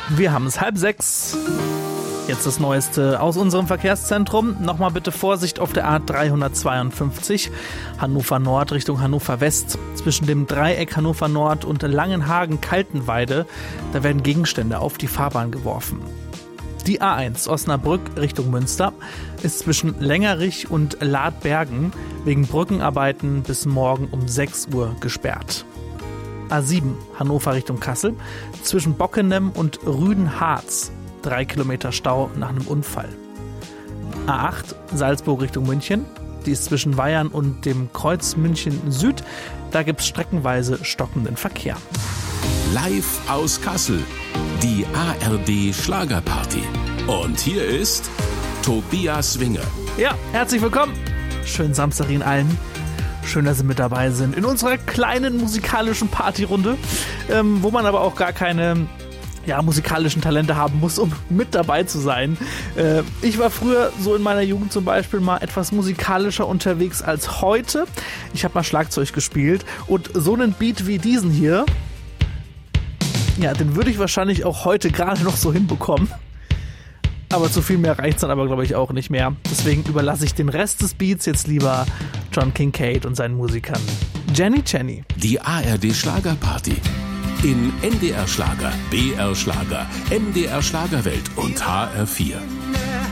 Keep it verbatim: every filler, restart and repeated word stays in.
Wir haben es halb sechs. Jetzt das Neueste aus unserem Verkehrszentrum. Nochmal bitte Vorsicht auf der A dreihundertzweiundfünfzig, Hannover Nord Richtung Hannover West. Zwischen dem Dreieck Hannover Nord und Langenhagen-Kaltenweide, da werden Gegenstände auf die Fahrbahn geworfen. Die A eins Osnabrück Richtung Münster ist zwischen Längerich und Ladbergen wegen Brückenarbeiten bis morgen um sechs Uhr gesperrt. A sieben Hannover Richtung Kassel zwischen Bockenem und Rüden-Harz. Drei Kilometer Stau nach einem Unfall. A acht Salzburg Richtung München. Die ist zwischen Weyern und dem Kreuz München Süd. Da gibt es streckenweise stockenden Verkehr. Live aus Kassel. Die A R D Schlagerparty. Und hier ist Tobias Winger. Ja, herzlich willkommen. Schönen Samstag Ihnen allen. Schön, dass Sie mit dabei sind in unserer kleinen musikalischen Partyrunde, ähm, wo man aber auch gar keine ja, musikalischen Talente haben muss, um mit dabei zu sein. Äh, ich war früher so in meiner Jugend zum Beispiel mal etwas musikalischer unterwegs als heute. Ich habe mal Schlagzeug gespielt und so einen Beat wie diesen hier, ja, den würde ich wahrscheinlich auch heute gerade noch so hinbekommen. Aber zu viel mehr reicht's dann aber, glaube ich, auch nicht mehr. Deswegen überlasse ich den Rest des Beats jetzt lieber John Kincade und seinen Musikern. Jenny Jenny. Die A R D Schlagerparty. In N D R Schlager, B R Schlager, M D R Schlagerwelt und H R vier.